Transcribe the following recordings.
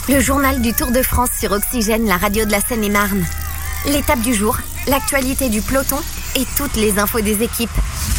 Le journal du Tour de France sur Oxygène, la radio de la Seine-et-Marne. L'étape du jour, l'actualité du peloton et toutes les infos des équipes.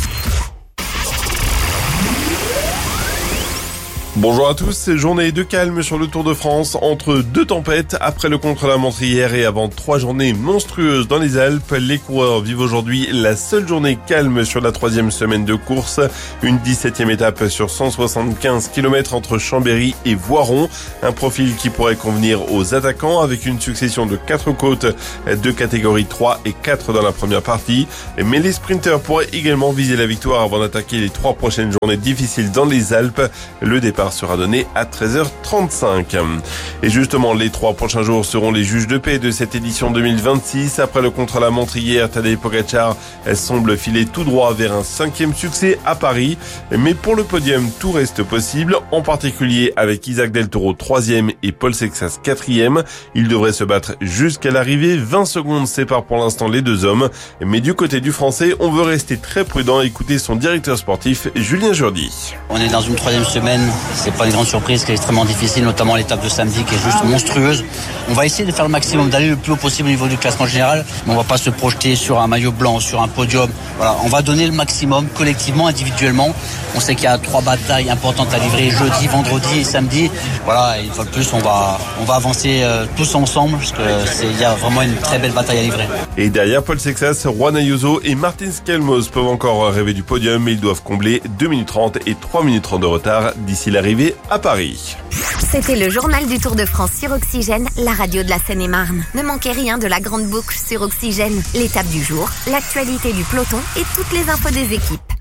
Bonjour à tous, journée de calme sur le Tour de France entre deux tempêtes après le contre-la-montre hier et avant 3 journées monstrueuses dans les Alpes. Les coureurs vivent aujourd'hui la seule journée calme sur la 3e semaine de course. Une 17e étape sur 175 km entre Chambéry et Voiron. Un profil qui pourrait convenir aux attaquants avec une succession de 4 côtes de catégorie 3 et 4 dans la première partie. Mais les sprinteurs pourraient également viser la victoire avant d'attaquer les 3 prochaines journées difficiles dans les Alpes. Le départ sera donné à 13h35. Et justement, les 3 prochains jours seront les juges de paix de cette édition 2026. Après le contre-la-montre hier, Tadej Pogačar semble filer tout droit vers un 5e succès à Paris. Mais pour le podium, tout reste possible, en particulier avec Isaac Del Toro 3e et Paul Sexas 4e. Ils devraient se battre jusqu'à l'arrivée. 20 secondes séparent pour l'instant les deux hommes. Mais du côté du Français, on veut rester très prudent. Écoutez son directeur sportif, Julien Jourdi. On est dans une 3e semaine. C'est pas une grande surprise, qui est extrêmement difficile, notamment l'étape de samedi qui est juste monstrueuse. On va essayer de faire le maximum, d'aller le plus haut possible au niveau du classement général, mais on va pas se projeter sur un maillot blanc, sur un podium. Voilà, on va donner le maximum collectivement, individuellement. On sait qu'il y a 3 batailles importantes à livrer jeudi, vendredi et samedi. Voilà, et une fois de plus, on va avancer tous ensemble parce que il y a vraiment une très belle bataille à livrer. Et derrière Paul Sexas, Juan Ayuso et Martin Skelmos peuvent encore rêver du podium, mais ils doivent combler 2 minutes 30 et 3 minutes 30 de retard d'ici l'arrivée à Paris. C'était le journal du Tour de France sur Oxygène, la radio de la Seine-et-Marne. Ne manquez rien de la grande boucle sur Oxygène, l'étape du jour, l'actualité du peloton et toutes les infos des équipes.